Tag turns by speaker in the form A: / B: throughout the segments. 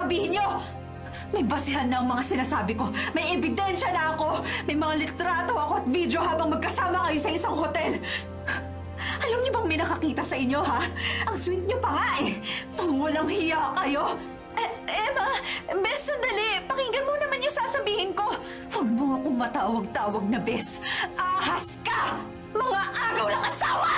A: sasabihin niyo? May basihan na ang mga sinasabi ko. May ebidensya na ako. May mga litrato ako at video habang magkasama kayo sa isang hotel. Alam niyo bang may nakakita sa inyo, ha? Ang sweet niyo pa nga eh. Mga walang hiya kayo. Emma, Bes, sandali. Pakinggan mo naman yung sasabihin ko. Huwag mo akong matawag-tawag na Bes. Ahas ka! Mga agaw ng asawa!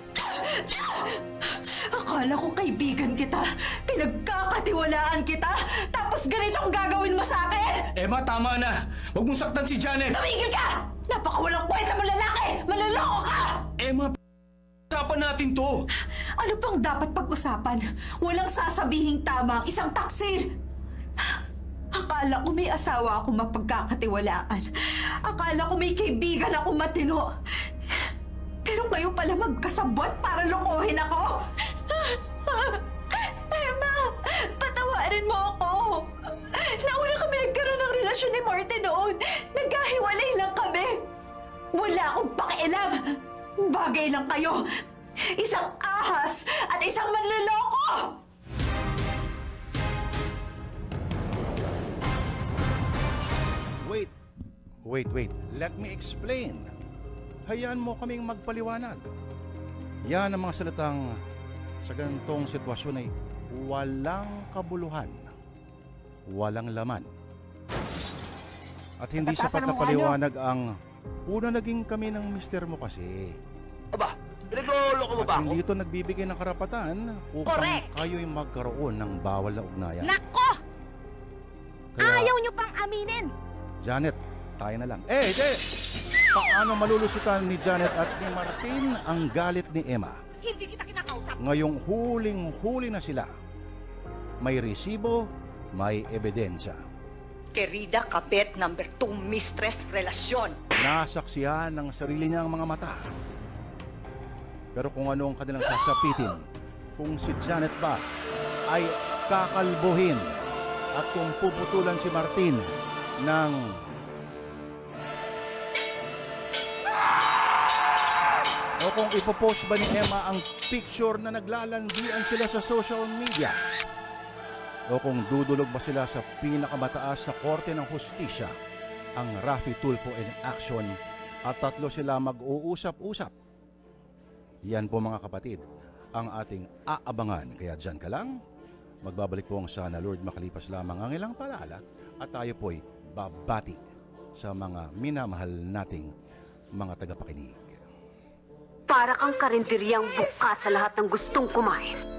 A: Akala ko kaibigan kita. Pinagkakatiwalaan kita. Tapos ganito ang gagawin mo sa akin?
B: Emma, tama na. Huwag mong saktan si Janet.
A: Tumigil ka! Napakawalang kwenta mo lalaki! Maloloko ka!
B: Emma, usapan natin to.
A: Ano pang dapat pag-usapan? Walang sasabihing tama ang isang taksil. Akala ko may asawa akong mapagkakatiwalaan. Akala ko may kaibigan akong matino. Pero ngayon pala magkasabwat para lokohin ako. Emma, patawarin mo ako. Nauna kami nagkaroon ng relasyon ni Martin noon. Nagkahiwalay lang kami. Wala akong pakialam. Bagay lang kayo. Isang ahas at isang manloloko!
C: Wait. Let me explain. Hayaan mo kaming magpaliwanag. Yan ang mga salitang sa ganitong sitwasyon ay walang kabuluhan, walang laman. At hindi sapat na paliwanag ang una naging kami ng mister mo kasi.
D: Aba, pinagloloko mo ba
C: At
D: ako?
C: hindi ito nagbibigay ng karapatan upang
E: Correct.
C: kayo'y magkaroon ng bawal na ugnayan.
E: Nako!
C: Kaya,
E: Ayaw nyo pang aminin!
C: Janet, tayo na lang. Hindi! Paano malulusutan ni Janet at ni Martin ang galit ni Emma?
E: Hindi kita kinakausap!
C: Ngayong huling-huli na sila. May resibo, may ebidensya.
F: Querida Kapet number 2 mistress relasyon.
C: Nasaksihan ng sarili niyang mga mata. Pero kung ano ang kanilang sasapitin, kung si Janet ba ay kakalbuhin at kung puputulan si Martin ng o kung ipopost ba ni Emma ang picture na naglalandian sila sa social media o kung dudulog ba sila sa pinakamataas na korte ng hustisya, ang Raffy Tulfo in action, at tatlo sila mag-uusap-usap. Yan po mga kapatid ang ating aabangan. Kaya dyan ka lang, magbabalik po ang sana Lord makalipas lamang ang ilang paalala at tayo po'y babati sa mga minamahal nating mga tagapakinig.
G: Para kang karinderyang buka sa lahat ng gustong kumain.